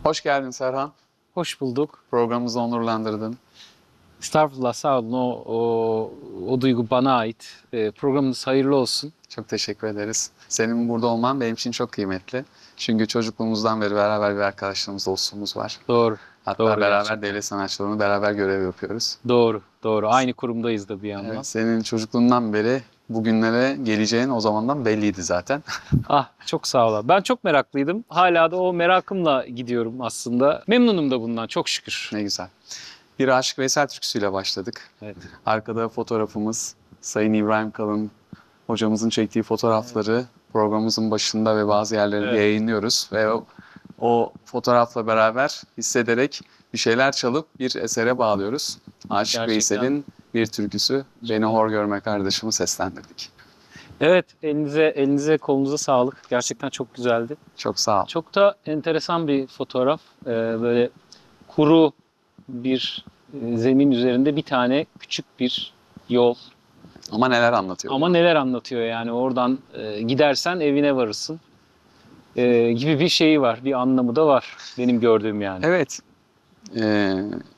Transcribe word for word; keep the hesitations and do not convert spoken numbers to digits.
Hoş geldin Serhan. Hoş bulduk. Programımızı onurlandırdın. Estağfurullah, sağ olun. O, o, o duygu bana ait. Ee, programınız hayırlı olsun. Çok teşekkür ederiz. Senin burada olman benim için çok kıymetli. Çünkü çocukluğumuzdan beri beraber bir arkadaşlığımız, dostluğumuz var. Doğru. Hatta Doğru beraber gerçekten. devlet sanatçılarını beraber görev yapıyoruz. Doğru. Doğru. Aynı kurumdayız da bir yandan. Evet, senin çocukluğundan beri bugünlere geleceğin o zamandan belliydi zaten. Ah, çok sağ ol. Ben çok meraklıydım. Hala da o merakımla gidiyorum aslında. Memnunum da bundan, çok şükür. Ne güzel. Bir Aşık Veysel türküsüyle başladık. Evet. Arkada fotoğrafımız Sayın İbrahim Kalın hocamızın çektiği fotoğrafları programımızın başında ve bazı yerlerinde Evet. yayınlıyoruz. Ve o, o fotoğrafla beraber hissederek bir şeyler çalıp bir esere bağlıyoruz. Aşık Gerçekten. Veysel'in bir türküsü Beni Hor Görme Kardeşimi seslendirdik. Evet, elinize elinize kolunuza sağlık. Gerçekten çok güzeldi. Çok sağ ol. Çok da enteresan bir fotoğraf. Ee, böyle kuru bir e, zemin üzerinde bir tane küçük bir yol. Ama neler anlatıyor? Ama neler anlatıyor yani oradan e, gidersen evine varırsın e, gibi bir şeyi var, bir anlamı da var benim gördüğüm yani. Evet. Ee,